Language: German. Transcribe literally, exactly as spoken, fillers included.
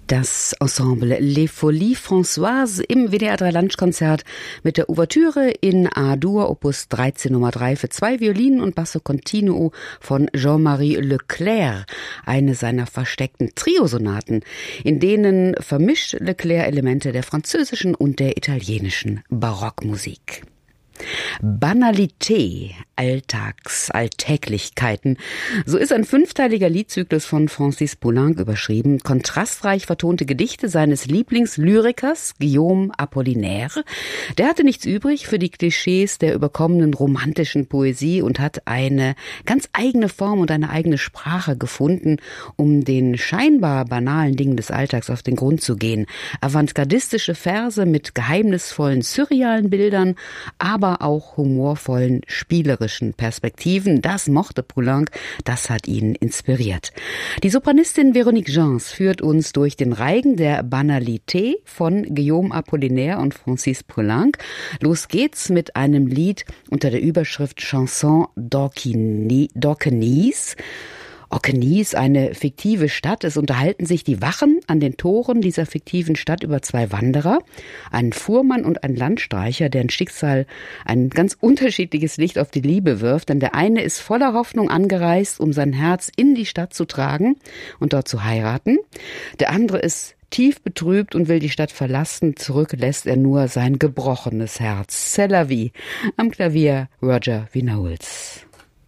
Das Ensemble Les Folies Françoises im W D R drei Lunchkonzert mit der Ouvertüre in A-Dur Opus dreizehn Nummer drei für zwei Violinen und Basso Continuo von Jean-Marie Leclerc, eine seiner versteckten Triosonaten, in denen vermischt Leclerc Elemente der französischen und der italienischen Barockmusik. Banalité, Alltags, Alltäglichkeiten. So ist ein fünfteiliger Liedzyklus von Francis Poulenc überschrieben. Kontrastreich vertonte Gedichte seines Lieblingslyrikers Guillaume Apollinaire. Der hatte nichts übrig für die Klischees der überkommenen romantischen Poesie und hat eine ganz eigene Form und eine eigene Sprache gefunden, um den scheinbar banalen Dingen des Alltags auf den Grund zu gehen. Avantgardistische Verse mit geheimnisvollen, surrealen Bildern, aber auch humorvollen, spielerischen Perspektiven. Das mochte Poulenc, das hat ihn inspiriert. Die Sopranistin Véronique Gens führt uns durch den Reigen der Banalité von Guillaume Apollinaire und Francis Poulenc. Los geht's mit einem Lied unter der Überschrift Chanson d'Orquenise. Orquenise, eine fiktive Stadt. Es unterhalten sich die Wachen an den Toren dieser fiktiven Stadt über zwei Wanderer, einen Fuhrmann und einen Landstreicher, deren Schicksal ein ganz unterschiedliches Licht auf die Liebe wirft. Denn der eine ist voller Hoffnung angereist, um sein Herz in die Stadt zu tragen und dort zu heiraten. Der andere ist tief betrübt und will die Stadt verlassen. Zurück lässt er nur sein gebrochenes Herz. C'est la vie. Am Klavier Roger Vinoules.